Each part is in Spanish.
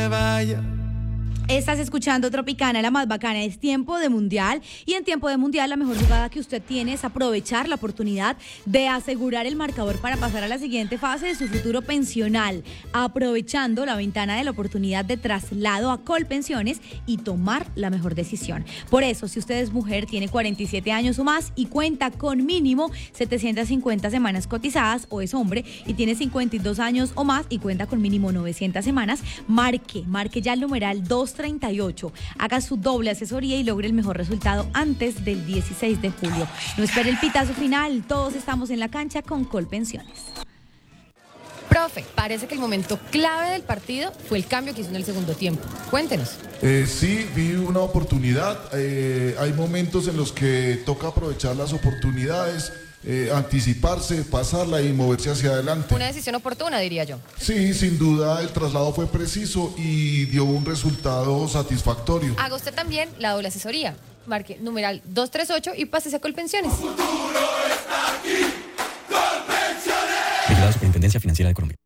Vaya. Estás escuchando Tropicana, la más bacana. Es tiempo de mundial y en tiempo de mundial la mejor jugada que usted tiene es aprovechar la oportunidad de asegurar el marcador para pasar a la siguiente fase de su futuro pensional, aprovechando la ventana de la oportunidad de traslado a Colpensiones y tomar la mejor decisión. Por eso, si usted es mujer, tiene 47 años o más y cuenta con mínimo 750 semanas cotizadas, o es hombre y tiene 52 años o más y cuenta con mínimo 900 semanas, marque ya el numeral 238. Haga su doble asesoría y logre el mejor resultado antes del 16 de julio. No espere el pitazo final, todos estamos en la cancha con Colpensiones. Profe, parece que el momento clave del partido fue el cambio que hizo en el segundo tiempo. Cuéntenos. Sí, vi una oportunidad. Hay momentos en los que toca aprovechar las oportunidades, anticiparse, pasarla y moverse hacia adelante. Una decisión oportuna, diría yo. Sí, sin duda el traslado fue preciso y dio un resultado satisfactorio. Haga usted también la doble asesoría. Marque numeral 238 y pásese a Colpensiones. El futuro está aquí. Colpensiones. Vigilado Superintendencia Financiera de Colombia.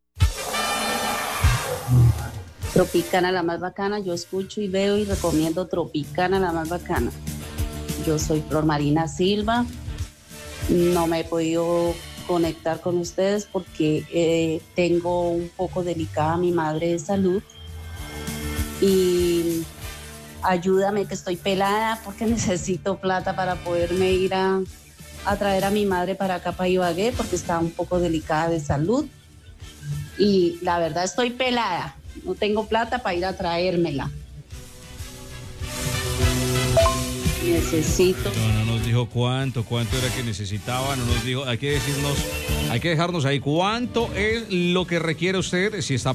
Tropicana, la más bacana. Yo escucho y veo y recomiendo Tropicana, la más bacana. Yo soy Flor Marina Silva. No me he podido conectar con ustedes porque tengo un poco delicada a mi madre de salud y ayúdame que estoy pelada porque necesito plata para poderme ir a traer a mi madre para acá, para Ibagué, porque está un poco delicada de salud y la verdad estoy pelada, no tengo plata para ir a traérmela. Necesito. No nos dijo cuánto era que necesitaba, no nos dijo, hay que dejarnos ahí cuánto es lo que requiere usted, si está